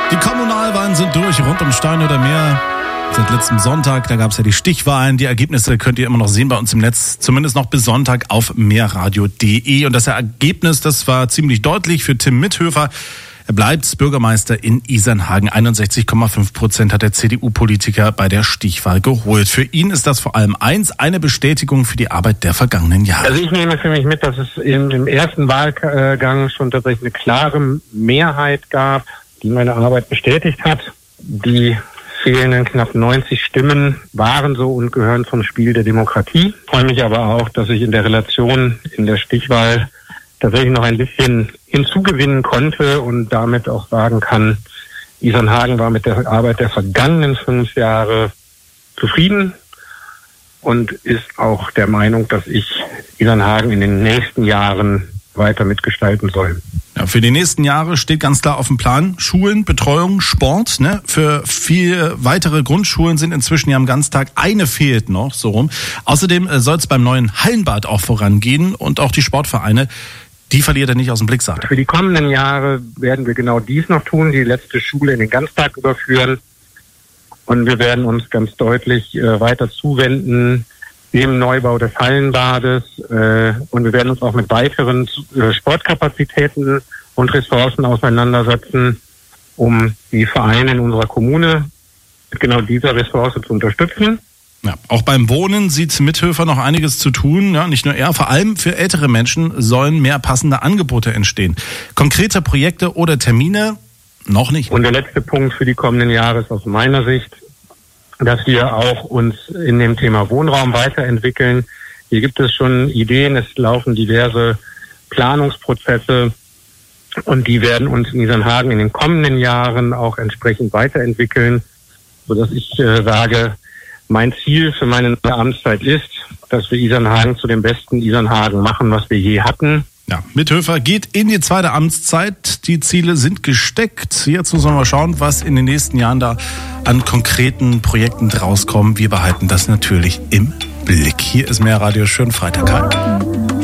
Die Kommunalwahlen sind durch, rund um Stein oder Meer. Seit letztem Sonntag, da gab es ja die Stichwahlen. Die Ergebnisse könnt ihr immer noch sehen bei uns im Netz, zumindest noch bis Sonntag auf mehrradio.de. Und das Ergebnis, das war ziemlich deutlich für Tim Mithöfer. Er bleibt Bürgermeister in Isernhagen. 61,5% hat der CDU-Politiker bei der Stichwahl geholt. Für ihn ist das vor allem eine Bestätigung für die Arbeit der vergangenen Jahre. Also ich nehme für mich mit, dass es im ersten Wahlgang schon tatsächlich eine klare Mehrheit gab, die meine Arbeit bestätigt hat. Die fehlenden knapp 90 Stimmen waren so und gehören zum Spiel der Demokratie. Ich freue mich aber auch, dass ich in der Relation in der Stichwahl tatsächlich noch ein bisschen hinzugewinnen konnte und damit auch sagen kann, Isernhagen war mit der Arbeit der vergangenen 5 Jahre zufrieden und ist auch der Meinung, dass ich Isernhagen in den nächsten Jahren weiter mitgestalten soll. Ja, für die nächsten Jahre steht ganz klar auf dem Plan Schulen, Betreuung, Sport. Für 4 weitere Grundschulen sind inzwischen ja am Ganztag. Eine fehlt noch, so rum. Außerdem soll es beim neuen Hallenbad auch vorangehen und auch die Sportvereine, die verliert er nicht aus dem Blick, sagt er. Für die kommenden Jahre werden wir genau dies noch tun, die letzte Schule in den Ganztag überführen. Und wir werden uns ganz deutlich weiter zuwenden dem Neubau des Hallenbades. Und wir werden uns auch mit weiteren Sportkapazitäten und Ressourcen auseinandersetzen, um die Vereine in unserer Kommune mit genau dieser Ressource zu unterstützen. Ja, auch beim Wohnen sieht Mithöfer noch einiges zu tun. Ja, nicht nur er, vor allem für ältere Menschen sollen mehr passende Angebote entstehen. Konkrete Projekte oder Termine noch nicht. Und der letzte Punkt für die kommenden Jahre ist aus meiner Sicht, dass wir auch uns in dem Thema Wohnraum weiterentwickeln. Hier gibt es schon Ideen, es laufen diverse Planungsprozesse und die werden uns in Isernhagen in den kommenden Jahren auch entsprechend weiterentwickeln, sodass ich sage, mein Ziel für meine Amtszeit ist, dass wir Isernhagen zu dem besten Isernhagen machen, was wir je hatten. Ja, Mithöfer geht in die 2. Amtszeit. Die Ziele sind gesteckt. Jetzt müssen wir mal schauen, was in den nächsten Jahren da an konkreten Projekten rauskommen. Wir behalten das natürlich im Blick. Hier ist Mehrradio. Schönen Freitag.